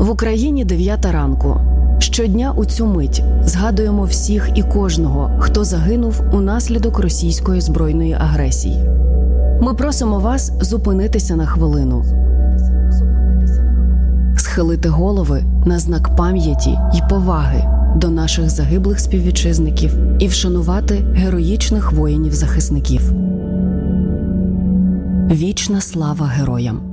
В Україні 9 ранку. Щодня у цю мить згадуємо всіх і кожного, хто загинув унаслідок російської збройної агресії. Ми просимо вас зупинитися на хвилину, схилити голови на знак пам'яті й поваги до наших загиблих співвітчизників і вшанувати героїчних воїнів-захисників. Вічна слава героям!